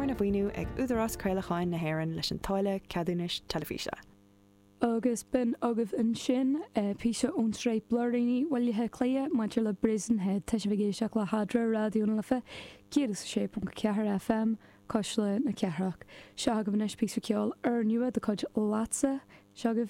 Caroline a bhhainú ag údarás Creilacháin na hÉireann leis an táille ceadúnis telefíse. Agus ben agah an sin píse ón sré bluraí bhilithe cléie maidir le brisan head teis bhgéiseach le hadra radioúna lefa 106.4 FM cos le na cearach. Se agah nes písa ceol ar nua de chuid lása, se agah